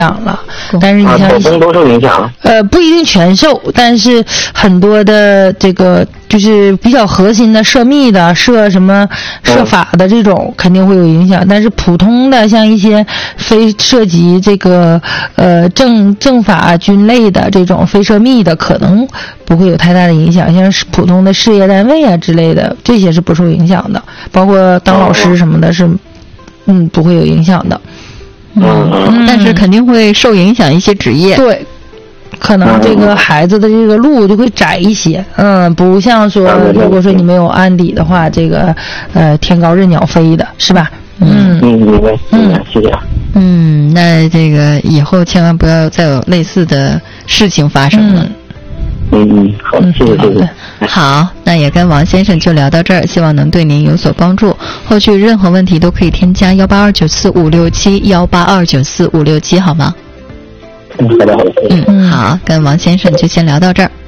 了，但是你像口风都受影响。 不一定全受，但是很多的这个就是比较核心的涉密的、涉法的这种肯定会有影响，但是普通的像一些非涉及这个政法军类的这种非涉密的，可能不会有太大的影响，像是普通的事业单位啊之类的，这些是不受影响的，包括当老师什么的是不会有影响的。 但是肯定会受影响一些职业。 对，可能这个孩子的这个路就会窄一些。不像说如果说你没有案底的话，这个天高任鸟飞的是吧？ 明白，谢谢。 那这个以后千万不要再有类似的事情发生了。 好，谢谢。 好，那也跟王先生就聊到这儿，希望能对您有所帮助。后续任何问题都可以添加18294567182945671，好吗？ 好的。 好，跟王先生就先聊到这儿。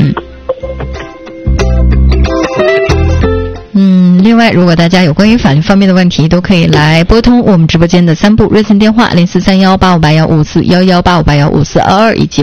另外，如果大家有关于法律方面的问题，都可以来拨通我们直播间的3部热线电话04318581541185815422以及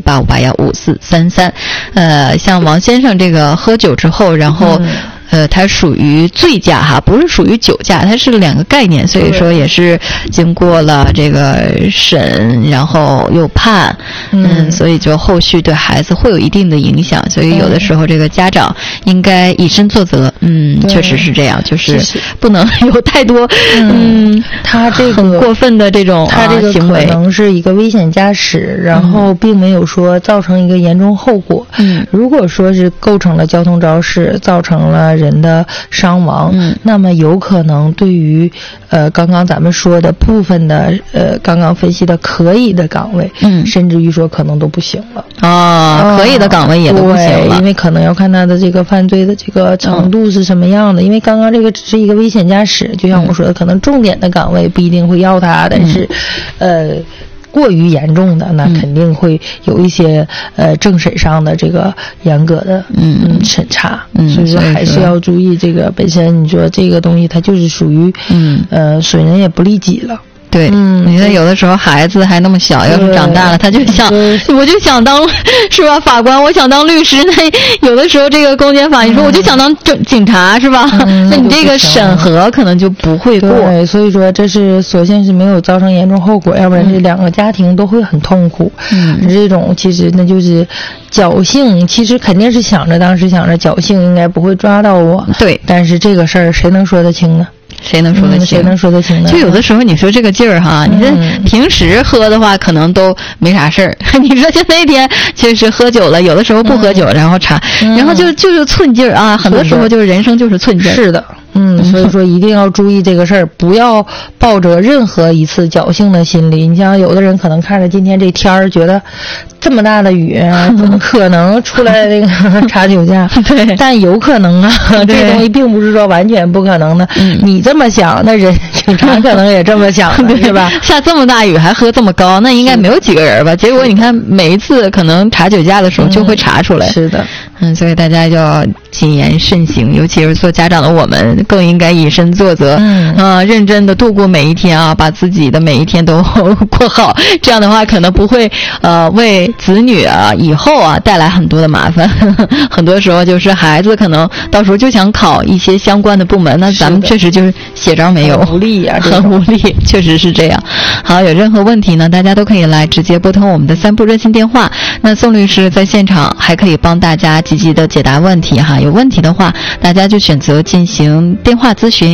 85815433。像王先生这个喝酒之后，然后它属于醉驾哈，不是属于酒驾，它是两个概念，所以说也是经过了这个审，然后又判，所以就后续对孩子会有一定的影响，所以有的时候这个家长应该以身作则，确实是这样，就是不能有太多， 他这个很过分的这种他这个行为， 可能是一个危险驾驶，然后并没有说造成一个严重后果。如果说是构成了交通肇事，造成了人的伤亡，那么有可能对于刚刚咱们说的部分的刚刚分析的可以的岗位，甚至于说可能都不行了。 可以的岗位也都不行了， 因为可能要看他的这个犯罪的这个程度是什么样的。因为刚刚这个只是一个危险驾驶，就像我说的，可能重点的岗位不一定会要他，但是过于严重的，那肯定会有一些政审上的这个严格的审查，所以说还是要注意这个本身你说这个东西它就是属于损人也不利己了。 对，你看有的时候孩子还那么小，要是长大了，他就想，我就想当是吧法官，我想当律师，那有的时候这个公检法，你说我就想当警察是吧？那你这个审核可能就不会过。 对，所以说这是所幸是没有造成严重后果，要不然这两个家庭都会很痛苦。这种其实那就是侥幸，其实肯定是当时想着侥幸应该不会抓到我。对，但是这个事儿谁能说得清呢？ 谁能说得清？ 谁能说得清呢？ 就有的时候你说这个劲儿哈，你这平时喝的话可能都没啥事儿，你说就那天确实喝酒了，有的时候不喝酒，然后然后就是寸劲儿啊，很多时候就是人生就是寸劲儿。 是的。所以说一定要注意这个事儿，不要抱着任何一次侥幸的心理。你像有的人可能看着今天这天儿，觉得这么大的雨，怎么可能出来那个查酒驾？对，但有可能啊，这东西并不是说完全不可能的。你这么想，那警察可能也这么想，是吧？ 下这么大雨还喝这么高，那应该没有几个人吧？结果你看每一次可能查酒驾的时候就会查出来。 是的。 所以大家要谨言慎行，尤其是做家长的我们更应该以身作则，认真的度过每一天啊，把自己的每一天都过好，这样的话可能不会为子女啊以后啊带来很多的麻烦。很多时候就是孩子可能到时候就想考一些相关的部门，那咱们确实就是写招没有， 很无力啊， 很无力，确实是这样。好，有任何问题呢，大家都可以来直接拨通我们的3部热线电话，那宋律师在现场还可以帮大家积极的解答问题哈。有问题的话，大家就选择进行电话咨询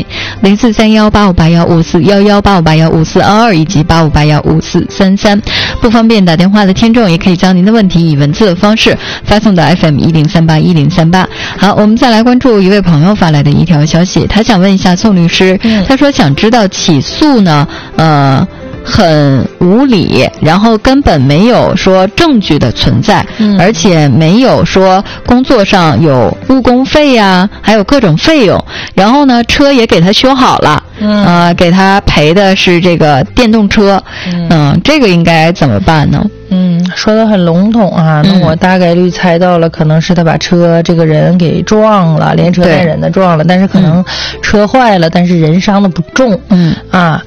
04318581541185815422以及85815433。不方便打电话的听众也可以将您的问题以文字的方式发送到 FM10381038。好，我们再来关注一位朋友发来的一条消息，他想问一下宋律师，他说想知道起诉呢很无理，然后根本没有说证据的存在，而且没有说工作上有误工费呀，还有各种费用，然后呢车也给他修好了，给他赔的是这个电动车，这个应该怎么办呢？ 说得很笼统啊，那我大概率猜到了，可能是他把车这个人给撞了，连车带人的撞了，但是可能车坏了，但是人伤的不重，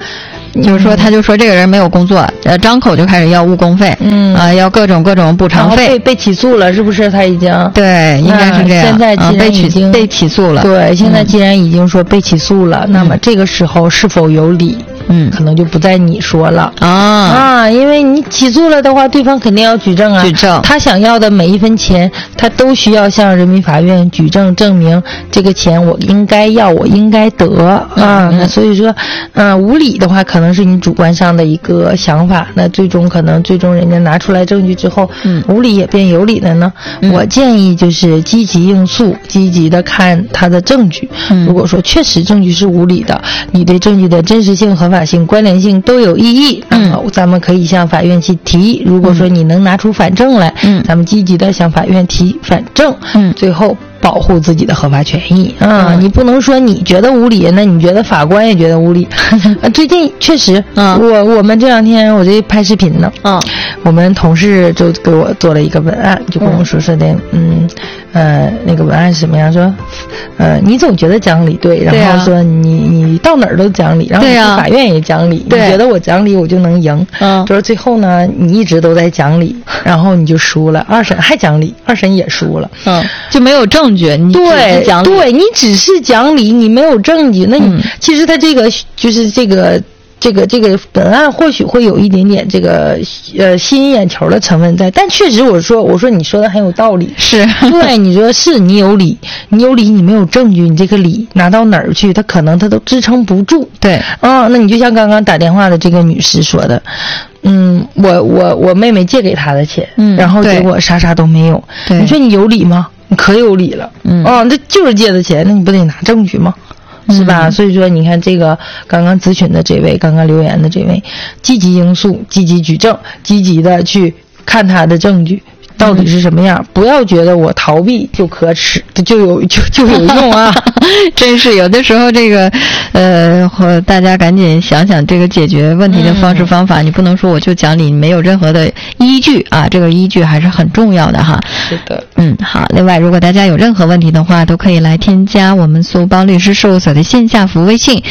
就是说他就说这个人没有工作，张口就开始要误工费，要各种补偿费， 被起诉了，是不是？他已经对，应该是这样。 现在既然已经被起诉了， 对，现在既然已经说被起诉了，那么这个时候是否有理？可能就不在你说了因为你起诉了的话，对方肯定要举证啊，他想要的每一分钱，他都需要向人民法院举证，证明这个钱我应该要，我应该得那所以说，无理的话，可能是你主观上的一个想法，那最终人家拿出来证据之后，无理也变有理了呢。我建议就是积极应诉，积极的看他的证据。如果说确实证据是无理的，你对证据的真实性、合法性、关联性都有异议，那么咱们可以向法院去提。如果说你能拿出反证来，咱们积极的向法院提反证，最后保护自己的合法权益你不能说你觉得无理，那你觉得法官也觉得无理。最近确实，我们这两天我这拍视频呢，我们同事就给我做了一个文案，就跟我说的，那个文案是什么样？说，你总觉得讲理对，然后说你到哪儿都讲理，然后法院也讲理，你觉得我讲理我就能赢，就是最后呢，你一直都在讲理，然后你就输了，二审还讲理，二审也输了， 就没有证据，你只是讲理， 对你只是讲理，你没有证据，那你其实他这个就是这个本案或许会有一点点这个吸引眼球的成分在，但确实我说你说的很有道理， 是对，你说是你有理，你没有证据，你这个理拿到哪儿去，他可能他都支撑不住。 对， 那你就像刚刚打电话的这个女士说的，我妹妹借给她的钱，然后结果啥都没有，你说你有理吗？你可有理了，这就是借的钱，那你不得拿证据吗？是吧？所以说你看这个刚刚咨询的这位，刚刚留言的这位，积极应诉，积极举证，积极的去看他的证据到底是什么样，不要觉得我逃避就可耻，就有用啊！ 真是有的时候这个大家赶紧想想这个解决问题的方式方法，你不能说我就讲理，没有任何的依据啊，这个依据还是很重要的哈。 是的， 好。另外，如果大家有任何问题的话，都可以来添加我们苏邦律师事务所的线下服务微信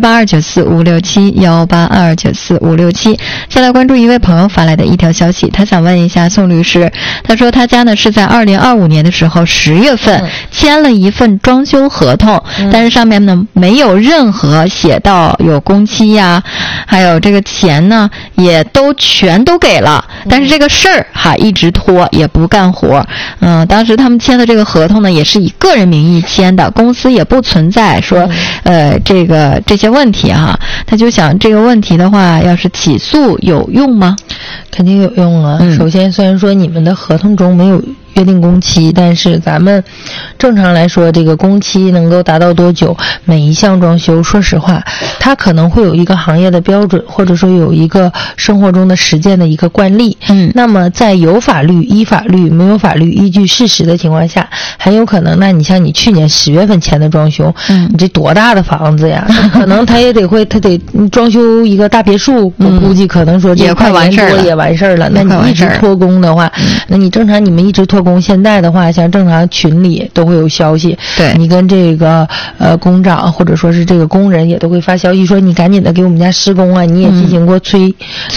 182945567，182945567。再来关注一位朋友发来的一条消息，他想问一下宋律师，他说他家呢是在2025年的时候10月份签了一份装修合同，但是上面呢没有任何写到有工期呀，还有这个钱呢也全都给了，但是这个事儿一直拖也不干活。当时他们签的这个合同呢也是以个人名义签的，公司也不存在说这些问题他就想这个问题的话，要是起诉有用吗？ 肯定有用啊。首先虽然说你们的合同中没有约定工期，但是咱们正常来说这个工期能够达到多久，每一项装修说实话它可能会有一个行业的标准，或者说有一个生活中的实践的一个惯例。那么在有法律依法律，没有法律依据事实的情况下，很有可能那你像你去年10月份签的装修，你这多大的房子呀，可能他得装修一个大别墅，我估计可能说这也快完事儿了， 也完事儿了。那你一直拖工的话，那你正常你们一直拖工，现在的话像正常群里都会有消息， 对， 你跟这个工长或者说是这个工人也都会发消息说你赶紧的给我们家施工啊，你也进行过催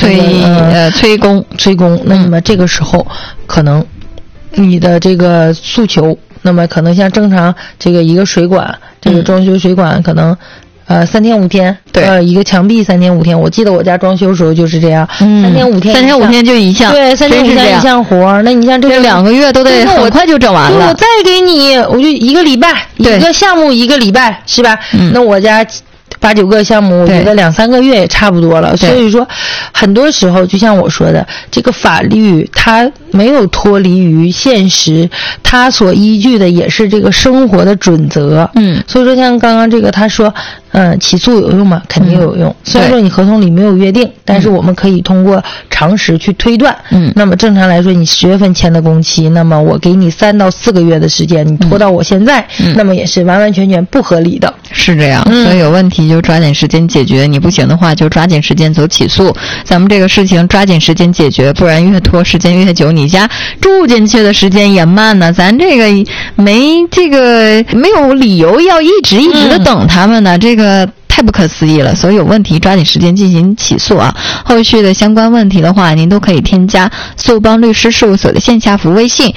工，那么这个时候可能你的这个诉求，那么可能像正常这个一个水管，这个装修水管可能3天5天， 对， 一个墙壁3天5天，我记得我家装修的时候就是这样，3天5天 ，3天5天就一项， 对，3天5天一项活，那你像这 2个月都得很快就整完了。 我再给你，我就1个礼拜，一个项目1个礼拜，是吧？那我家8、9个项目，我觉得2、3个月也差不多了。所以说，很多时候就像我说的，这个法律它没有脱离于现实，它所依据的也是这个生活的准则。所以说像刚刚这个他说，起诉有用吗？肯定有用。虽然说你合同里没有约定，但是我们可以通过常识去推断。那么正常来说，你10月份签的工期，那么我给你3到4个月的时间，你拖到我现在，那么也是完完全全不合理的。 是这样，所以有问题就抓紧时间解决，你不行的话就抓紧时间走起诉。咱们这个事情抓紧时间解决，不然越拖时间越久，你家住进去的时间也慢呢。咱这个没有理由要一直的等他们呢，这个太不可思议了，所以有问题抓紧时间进行起诉啊！后续的相关问题的话，您都可以添加速邦律师事务所的线下服务微信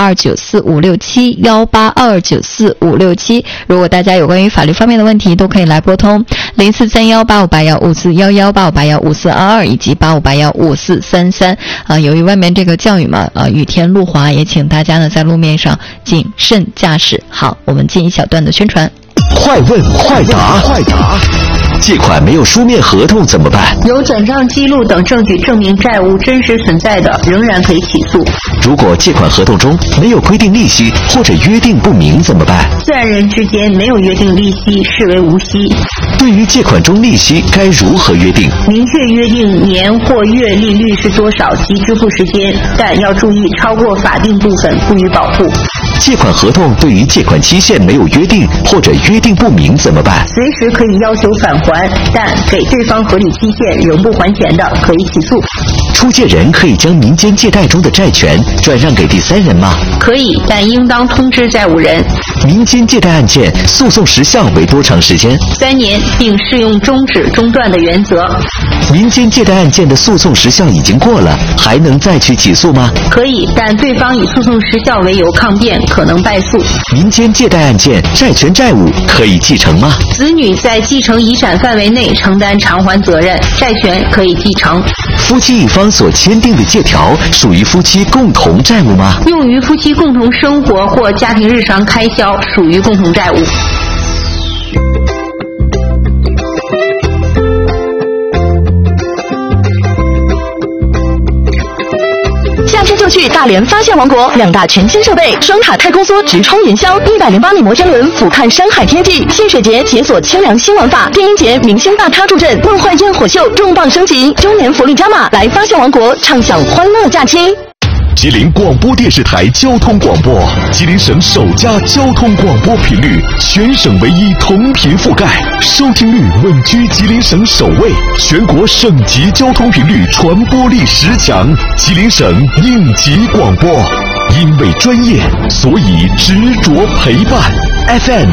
182945567，182945567。如果大家有关于法律方面的问题，都可以来拨通04318581541185815422以及85815433。由于外面这个降雨嘛，雨天路滑，也请大家呢在路面上谨慎驾驶。好，我们进一小段的宣传。 快问快答，借款没有书面合同怎么办？ 有转账记录等证据证明债务真实存在的，仍然可以起诉。 如果借款合同中没有规定利息或者约定不明怎么办？ 自然人之间没有约定利息，视为无息。 对于借款中利息该如何约定？ 明确约定年或月利率是多少及支付时间，但要注意超过法定部分不予保护。 借款合同对于借款期限没有约定或者约定不明怎么办？ 随时可以要求返还，但给对方合理期限仍不还钱的，可以起诉。 出借人可以将民间借贷中的债权转让给第三人吗？ 可以，但应当通知债务人。 民间借贷案件诉讼时效为多长时间 ？3年，并适用终止中断的原则。 民间借贷案件的诉讼时效已经过了，还能再去起诉吗？ 可以，但对方以诉讼时效为由抗辩，可能败诉。 民间借贷案件债权债务可以继承吗？ 子女在继承遗产范围内承担偿还责任，债权可以继承。 夫妻一方所签订的借条属于夫妻共同债务吗？ 用于夫妻共同生活或家庭日常开销，属于共同债务。 下车就去大连发现王国，2大全新设备，双塔太空梭直冲云霄，108米摩天轮俯瞰山海天际，戏水节解锁清凉新玩法，电音节明星大咖助阵，梦幻焰火秀重磅升级，周年福利加码，来发现王国畅享欢乐假期。 吉林广播电视台交通广播，吉林省首家交通广播频率，全省唯一同频覆盖，收听率稳居吉林省首位，全国省级交通频率传播力10强，吉林省应急广播。因为专业，所以执着陪伴。FM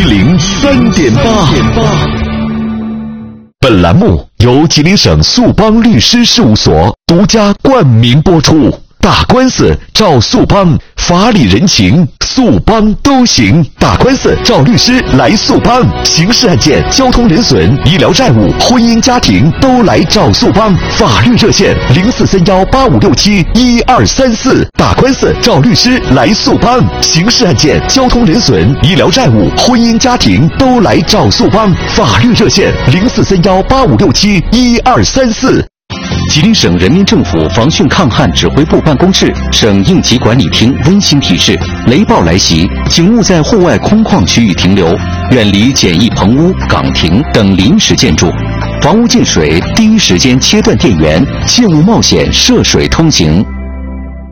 103.8。本栏目由吉林省速邦律师事务所独家冠名播出。打官司找速邦，法理人情速邦都行。打官司找律师来速邦，刑事案件、交通人损、医疗债务、婚姻家庭都来找速邦。法律热线043185671234。打官司找律师来速邦，刑事案件、交通人损、医疗债务、婚姻家庭都来找速邦。法律热线043185671234。 吉林省人民政府防汛抗旱指挥部办公室、省应急管理厅温馨提示：雷暴来袭，请勿在户外空旷区域停留，远离简易棚屋、岗亭等临时建筑。房屋进水，第一时间切断电源，切勿冒险涉水通行。